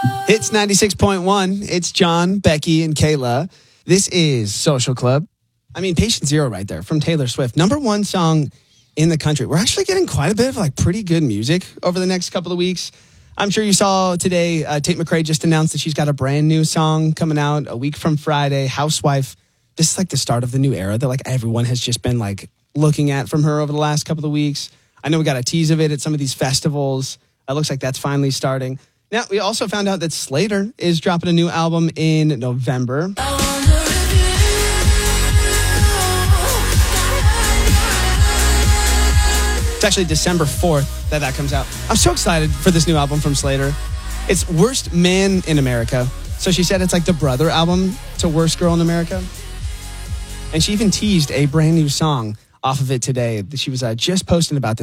Hits 96.1. It's John, Becky, and Kayla. This is Social Club. I mean, Patient Zero right there from Taylor Swift. Number one song in the country. We're actually getting quite a bit of pretty good music over the next couple of weeks. I'm sure you saw today, Tate McRae just announced that she's got a brand new song coming out a week from Friday, Housewife. This is the start of the new era that everyone has just been looking at from her over the last couple of weeks. I know we got a tease of it at some of these festivals. It looks like that's finally starting. Now, we also found out that Slater is dropping a new album in November. It's actually December 4th that comes out. I'm so excited for this new album from Slater. It's Worst Man in America. So she said it's the brother album to Worst Girl in America. And she even teased a brand new song off of it today. She was just posting about this.